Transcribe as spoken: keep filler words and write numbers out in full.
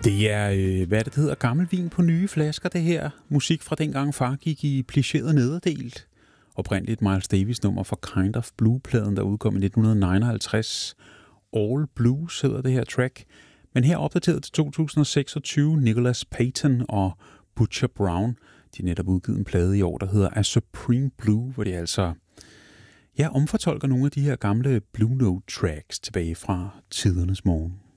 Det er, øh, hvad det hedder, gammel vin på nye flasker, det her. Musik fra dengang far gik i pliceret nederdel. Oprindeligt Miles Davis nummer fra Kind of Blue-pladen, der udkom i nitten nioghalvtreds. All Blues hedder det her track. Men her opdateret til to tusind seksogtyve, Nicholas Payton og Butcher Brown. De har netop udgivet en plade i år, der hedder A Supreme Blue, hvor de altså ja, omfortolker nogle af de her gamle Blue Note tracks tilbage fra tidernes morgen.